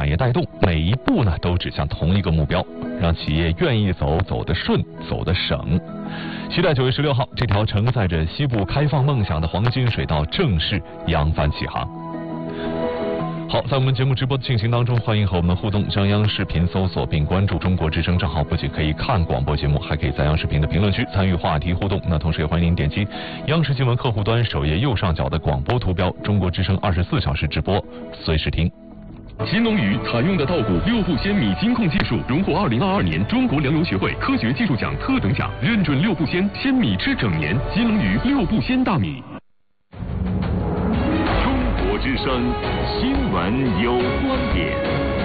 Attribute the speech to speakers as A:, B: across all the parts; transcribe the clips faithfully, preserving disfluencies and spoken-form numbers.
A: 产业带动，每一步呢都指向同一个目标，让企业愿意走，走得顺，走得省。期待九月十六号，这条承载着西部开放梦想的黄金水道正式扬帆起航。好，在我们节目直播的进行当中，欢迎和我们互动。将央视频搜索并关注中国之声账号，不仅可以看广播节目，还可以在央视频的评论区参与话题互动。那同时也欢迎您点击央视新闻客户端首页右上角的广播图标，中国之声二十四小时直播，随时听。
B: 金龙鱼采用的稻谷六步鲜米金控技术，荣获二零二二年中国粮油学会科学技术奖特等奖，认准六步鲜，鲜米吃整年。金龙鱼六步鲜大米。
C: 中国之声新闻有观点，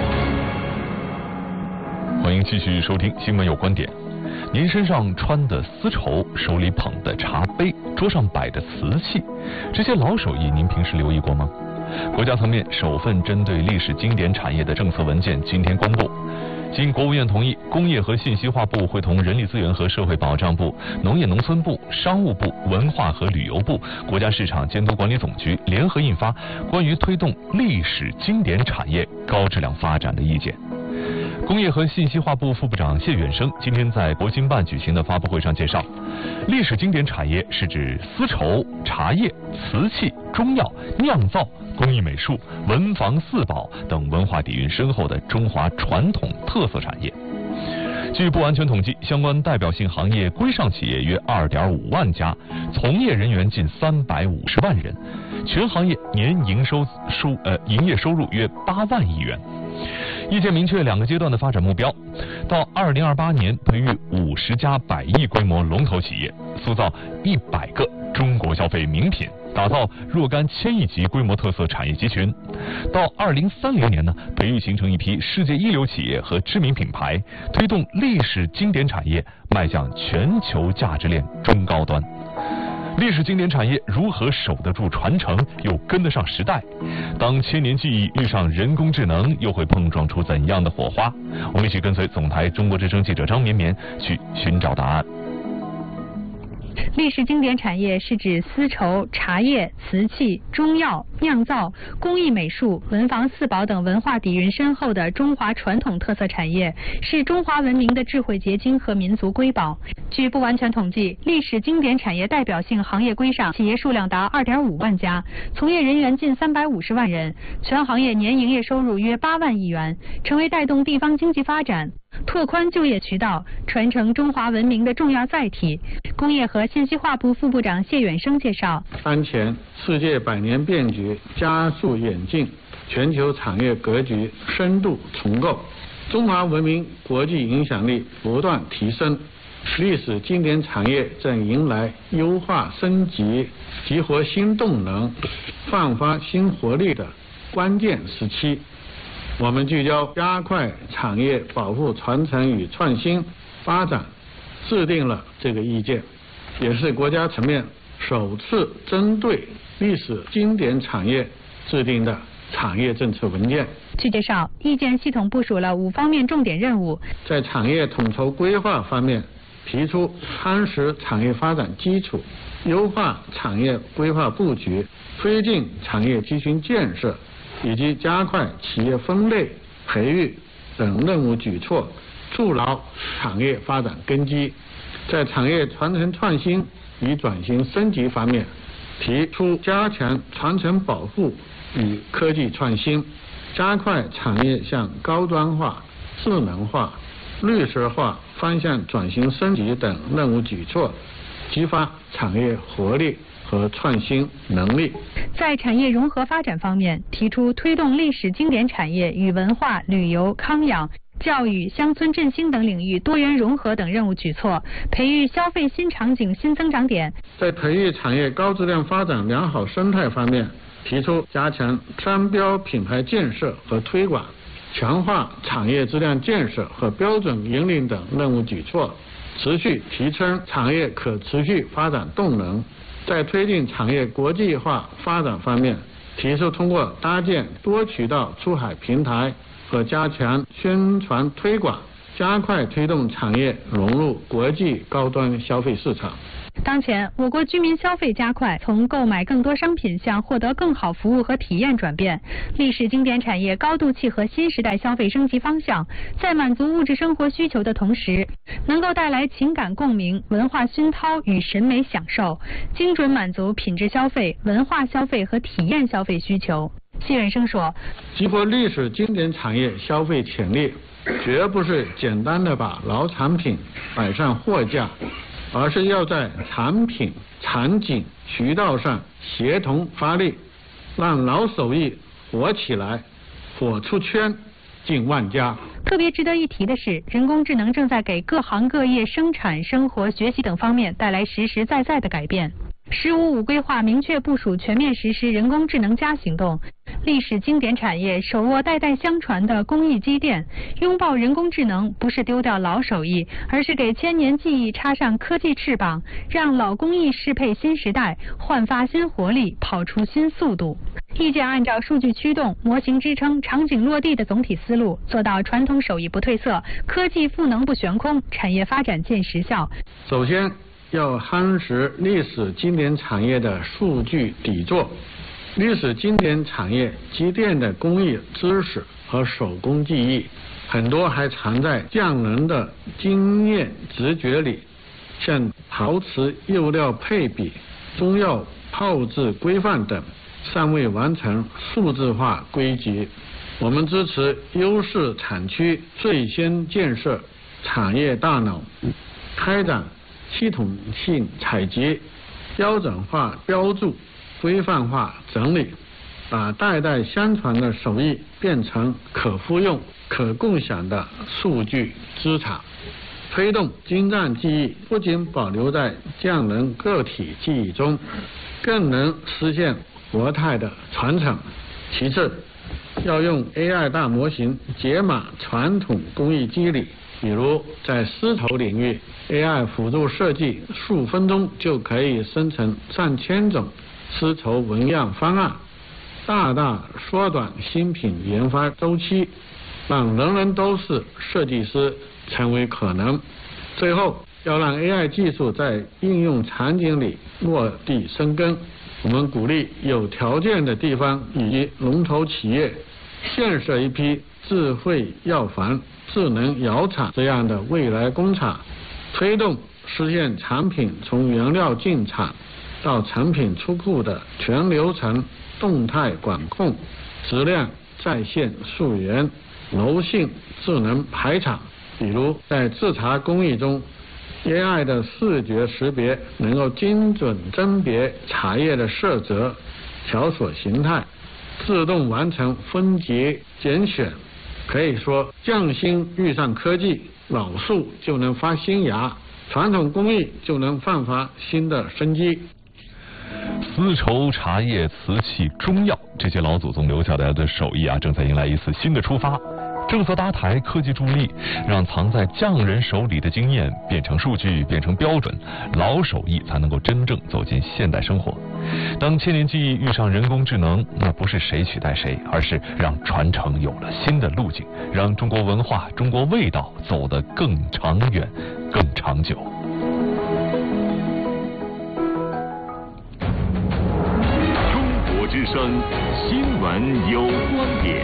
A: 欢迎继续收听新闻有观点。您身上穿的丝绸，手里捧的茶杯，桌上摆的瓷器，这些老手艺您平时留意过吗？国家层面首份针对历史经典产业的政策文件今天公布，经国务院同意，工业和信息化部会同人力资源和社会保障部、农业农村部、商务部、文化和旅游部、国家市场监督管理总局联合印发关于推动历史经典产业高质量发展的意见。工业和信息化部副部长谢远生今天在国新办举行的发布会上介绍，历史经典产业是指丝绸、茶叶、瓷器、中药、酿造、工艺美术、文房四宝等文化底蕴深厚的中华传统特色产业。据不完全统计，相关代表性行业规上企业约 二点五万家，从业人员近三百五十万人，全行业年营收收呃营业收入约八万亿元。意见明确两个阶段的发展目标，到二零二八年培育五十家百亿规模龙头企业，塑造一百个中国消费名品，打造若干千亿级规模特色产业集群。到二零三零年呢，培育形成一批世界一流企业和知名品牌，推动历史经典产业迈向全球价值链中高端。历史经典产业如何守得住传承，又跟得上时代？当千年技艺遇上人工智能，又会碰撞出怎样的火花？我们一起跟随总台中国之声记者张绵绵去寻找答案。
D: 历史经典产业是指丝绸、茶叶、瓷器、中药、酿造、工艺美术、文房四宝等文化底蕴深厚的中华传统特色产业，是中华文明的智慧结晶和民族瑰宝。据不完全统计，历史经典产业代表性行业规上企业数量达 二点五万家，从业人员近三百五十万人，全行业年营业收入约八万亿元，成为带动地方经济发展、拓宽就业渠道、传承中华文明的重要载体。工业和信息化部副部长谢远生介绍，
E: 当前世界百年变局加速演进，全球产业格局深度重构，中华文明国际影响力不断提升，历史经典产业正迎来优化升级、激活新动能、焕发新活力的关键时期。我们聚焦加快产业保护传承与创新发展，制定了这个意见，也是国家层面首次针对历史经典产业制定的产业政策文件。
D: 据介绍，意见系统部署了五方面重点任务。
E: 在产业统筹规划方面，提出夯实产业发展基础，优化产业规划布局，推进产业集群建设，以及加快企业分类、培育等任务举措，筑牢产业发展根基。在产业传承创新与转型升级方面，提出加强传承保护与科技创新，加快产业向高端化、智能化、绿色化方向转型升级等任务举措，激发产业活力和创新能力。
D: 在产业融合发展方面，提出推动历史经典产业与文化、旅游、康养、教育、乡村振兴等领域多元融合等任务举措，培育消费新场景新增长点。
E: 在培育产业高质量发展良好生态方面，提出加强商标品牌建设和推广，强化产业质量建设和标准引领等任务举措，持续提升产业可持续发展动能。在推进产业国际化发展方面，提出通过搭建多渠道出海平台和加强宣传推广，加快推动产业融入国际高端消费市场。
D: 当前，我国居民消费加快，从购买更多商品向获得更好服务和体验转变。历史经典产业高度契合新时代消费升级方向，在满足物质生活需求的同时，能够带来情感共鸣、文化熏陶与审美享受，精准满足品质消费、文化消费和体验消费需求。谢远生说，
E: 激活历史经典产业消费潜力，绝不是简单的把老产品摆上货架，而是要在产品、场景、渠道上协同发力，让老手艺火起来，火出圈，进万家。
D: 特别值得一提的是，人工智能正在给各行各业生产、生活、学习等方面带来实实在在的改变。十五五规划明确部署全面实施人工智能加行动，历史经典产业手握代代相传的工艺积淀，拥抱人工智能不是丢掉老手艺，而是给千年技艺插上科技翅膀，让老工艺适配新时代，焕发新活力，跑出新速度。意见按照数据驱动、模型支撑、场景落地的总体思路，做到传统手艺不褪色，科技赋能不悬空，产业发展见实效。
E: 首先要夯实历史经典产业的数据底座，历史经典产业积淀的工艺知识和手工技艺，很多还藏在匠人的经验直觉里，像陶瓷釉料配比、中药泡制规范等，尚未完成数字化归集。我们支持优势产区最先建设产业大脑，开展系统性采集、标准化标注、规范化整理，把代代相传的手艺变成可复用、可共享的数据资产。推动精湛技艺不仅保留在匠人个体技艺中，更能实现活态的传承。其次，要用 A I 大模型解码传统工艺机理，比如在丝绸领域 ，A I 辅助设计数分钟就可以生成上千种丝绸纹样方案，大大缩短新品研发周期，让人人都是设计师成为可能。最后，要让 A I 技术在应用场景里落地生根。我们鼓励有条件的地方以及龙头企业建设一批智慧药房、智能窑厂这样的未来工厂，推动实现产品从原料进厂到产品出库的全流程动态管控，质量在线溯源，柔性智能排场。比如在制茶工艺中， A I 的视觉识别能够精准甄别茶叶的色泽、条索形态，自动完成分级拣选。可以说，匠心遇上科技，老树就能发新芽，传统工艺就能焕发新的生机。
A: 丝绸、茶叶、瓷器、中药，这些老祖宗留下来的手艺啊，正在迎来一次新的出发。 政策搭台，科技助力，让藏在匠人手里的经验变成数据，变成标准，老手艺才能够真正走进现代生活。当千年技艺遇上人工智能，那不是谁取代谁，而是让传承有了新的路径，让中国文化、中国味道走得更长远、更长久。
C: 中国之声，新闻有观点。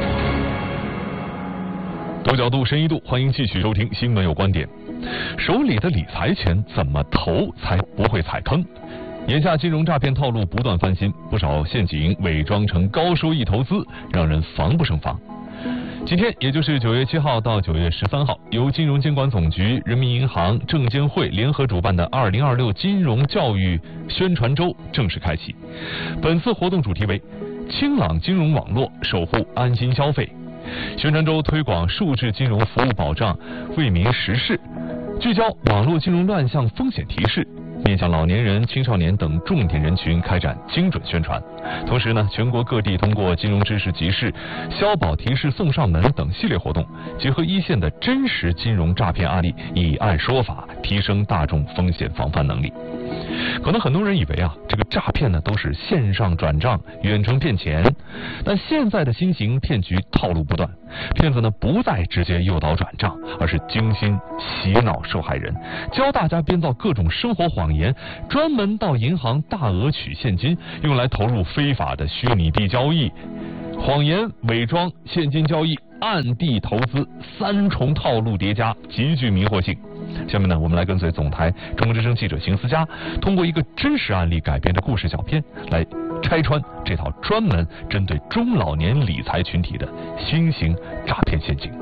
A: 多角度、深一度，欢迎继续收听《新闻有观点》。手里的理财钱怎么投才不会踩坑？眼下金融诈骗套路不断翻新，不少陷阱伪装成高收益投资，让人防不胜防。今天，也就是九月七号到九月十三号，由金融监管总局、人民银行、证监会联合主办的二零二六金融教育宣传周正式开启。本次活动主题为“清朗金融网络，守护安心消费”。 宣传周推广数字金融服务保障，为民实事，聚焦网络金融乱象风险提示，面向老年人、青少年等重点人群开展精准宣传。同时呢，全国各地通过金融知识集市、消保提示送上门等系列活动，结合一线的真实金融诈骗案例，以案说法，提升大众风险防范能力。 可能很多人以为啊，这个诈骗呢都是线上转账、远程骗钱，但现在的新型骗局套路不断，骗子呢不再直接诱导转账，而是精心洗脑受害人，教大家编造各种生活谎言，专门到银行大额取现金，用来投入非法的虚拟币交易。谎言、伪装、现金交易、暗地投资，三重套路叠加，极具迷惑性。下面呢，我们来跟随总台中国之声记者邢思佳，通过一个真实案例改编的故事小片，来拆穿这套专门针对中老年理财群体的新型诈骗陷阱。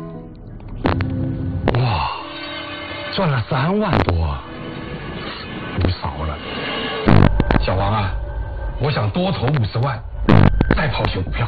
F: 哇，赚了三万多，不少了。小王啊，我想多投五十万，再抛些股票。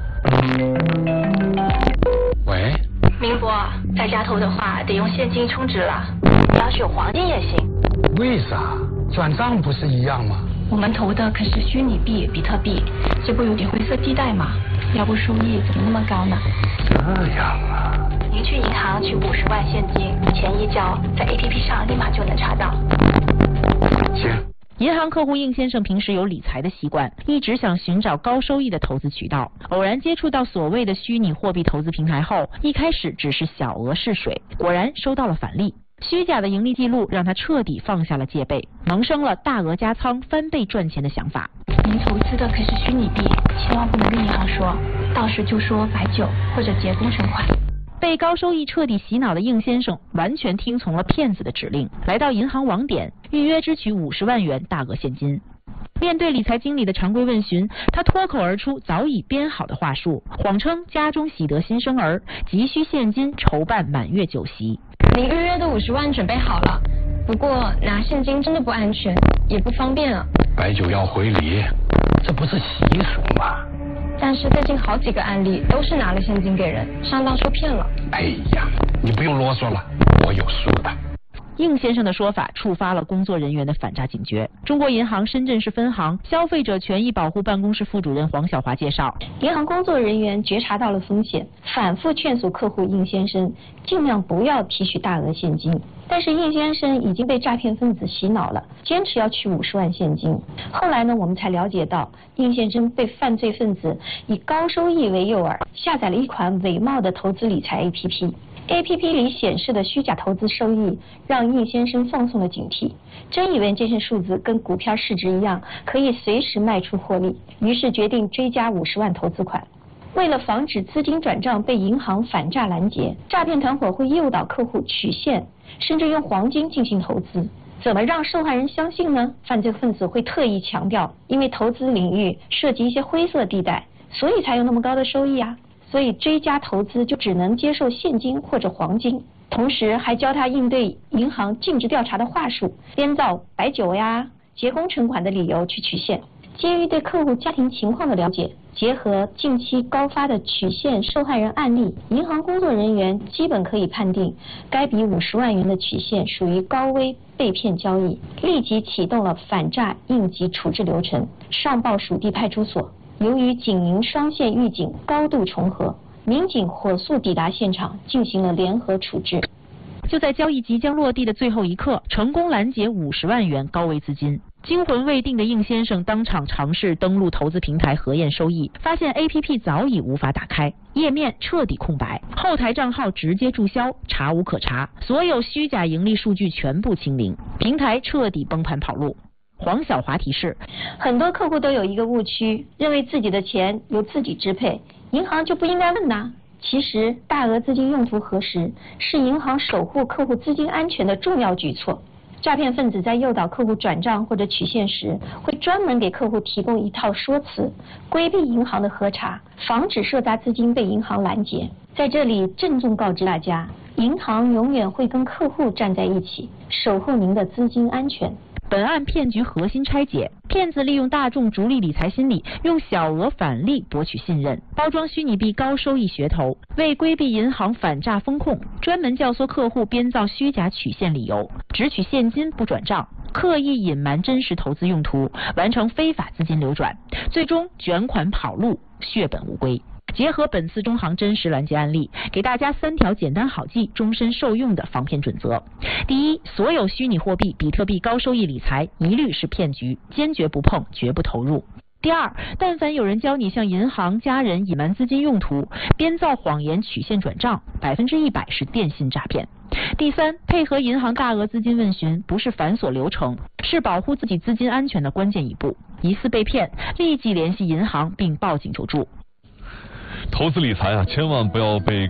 F: 喂，
G: 明博，在家投的话得用现金充值了，要是有黄金也行。
F: 为啥？转账不是一样吗？
G: 我们投的可是虚拟币、比特币，这不有点灰色地带吗？要不收益怎么那么高呢？
F: 这样啊。
G: 您去银行取五十万现金，钱一交，在 A P P 上立马就能查到。
F: 行。
H: 银行客户应先生平时有理财的习惯，一直想寻找高收益的投资渠道。偶然接触到所谓的虚拟货币投资平台后，一开始只是小额试水，果然收到了返利。虚假的盈利记录让他彻底放下了戒备，萌生了大额加仓翻倍赚钱的想法。
G: 您投资的可是虚拟币，千万不能跟银行说，到时就说白酒或者结工程款。
H: 被高收益彻底洗脑的应先生完全听从了骗子的指令，来到银行网点预约支取五十万元大额现金。面对理财经理的常规问询，他脱口而出早已编好的话术，谎称家中喜得新生儿，急需现金筹办满月酒席。
I: 您预约的五十万准备好了，不过拿现金真的不安全，也不方便啊。
F: 白酒要回礼，这不是习俗吗？
I: 但是最近好几个案例都是拿了现金给人，上当受骗了。
F: 哎呀，你不用啰嗦了，我有数的。
H: 应先生的说法触发了工作人员的反诈警觉。中国银行深圳市分行消费者权益保护办公室副主任黄小华介绍，
J: 银行工作人员觉察到了风险，反复劝阻客户应先生尽量不要提取大额现金。但是应先生已经被诈骗分子洗脑了，坚持要取五十万现金。后来呢，我们才了解到，应先生被犯罪分子以高收益为诱饵，下载了一款伪冒的投资理财 A P P。A P P 里显示的虚假投资收益让应先生放松了警惕，真以为这些数字跟股票市值一样，可以随时卖出获利，于是决定追加五十万投资款。为了防止资金转账被银行反诈拦截，诈骗团伙会诱导客户取现，甚至用黄金进行投资。怎么让受害人相信呢？犯罪分子会特意强调，因为投资领域涉及一些灰色地带，所以才有那么高的收益啊。所以追加投资就只能接受现金或者黄金，同时还教他应对银行尽职调查的话术，编造白酒呀、结工程款的理由去取现。基于对客户家庭情况的了解，结合近期高发的取现受害人案例，银行工作人员基本可以判定该笔五十万元的取现属于高危被骗交易，立即启动了反诈应急处置流程，上报属地派出所。由于警银双线预警高度重合，民警火速抵达现场，进行了联合处置。
H: 就在交易即将落地的最后一刻，成功拦截五十万元高危资金。惊魂未定的应先生当场尝试登录投资平台核验收益，发现 A P P 早已无法打开，页面彻底空白，后台账号直接注销，查无可查，所有虚假盈利数据全部清零，平台彻底崩盘跑路。黄小华提示，
J: 很多客户都有一个误区，认为自己的钱由自己支配，银行就不应该问呐。其实大额资金用途核实是银行守护客户资金安全的重要举措。诈骗分子在诱导客户转账或者取现时，会专门给客户提供一套说辞，规避银行的核查，防止涉诈资金被银行拦截。在这里郑重告知大家，银行永远会跟客户站在一起，守护您的资金安全。
H: 本案骗局核心拆解，骗子利用大众逐利理财心理，用小额返利博取信任，包装虚拟币高收益噱头，为规避银行反诈风控，专门教唆客户编造虚假取现理由，只取现金不转账，刻意隐瞒真实投资用途，完成非法资金流转，最终卷款跑路，血本无归。 结合本次中行真实拦截案例，给大家三条简单好记、终身受用的防骗准则。第一，所有虚拟货币、比特币高收益理财一律是骗局，坚决不碰，绝不投入。第二，但凡有人教你向银行、家人隐瞒资金用途，编造谎言曲线转账，百分之一百是电信诈骗。第三，配合银行大额资金问询不是繁琐流程，是保护自己资金安全的关键一步。疑似被骗，立即联系银行并报警求助。
A: 投资理财啊，千万不要被